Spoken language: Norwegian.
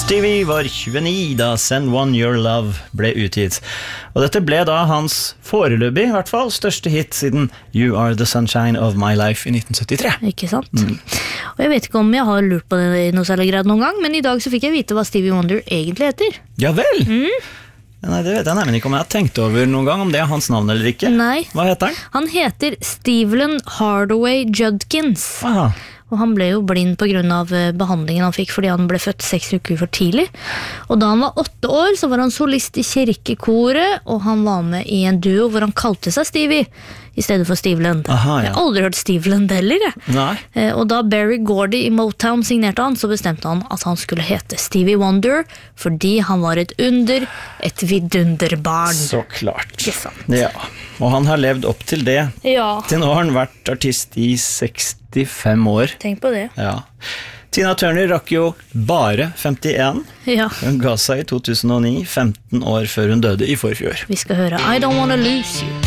Stevie var 29 da Send One Your Love ble utgitt. Og dette ble da hans foreløpig, i hvert fall, største hit siden You Are The Sunshine of My Life i 1973. Ikke sant? Og jeg vet ikke om jeg har lurt på det i noe særlig grad noen gang, men i dag så fikk jeg vite hva Stevie Wonder egentlig heter. Ja vel! Nei, det vet jeg nemlig ikke om jeg har tenkt over noen gang, om det er hans navn eller ikke. Nei. Hva heter han? Han heter Stephen Hardaway Judkins. Aha. Og han ble jo blind på grunn av behandlingen han fikk fordi han ble født 6 uker for tidlig. Og da han var 8 år så var han solist i kirkekoret, og han var med i en duo hvor han kalte seg Stevie i stedet for Steveland. Aha, ja. Jeg har aldri hørt Steveland heller. Nei. Og da Berry Gordy i Motown signerte han, så bestemte han at han skulle hete Stevie Wonder, fordi han var et under, et vidunderbarn. Så klart. Ikke sant? Ja, og han har levd opp til det. Ja, Til nå har han vært artist i 65 år. tenk på det. Ja. Tina Turner rakk jo bare 51. Ja, Hun ga seg i 2009, 15 år før hun døde i forfjor. vi skal høre I Don't Wanna Lose You.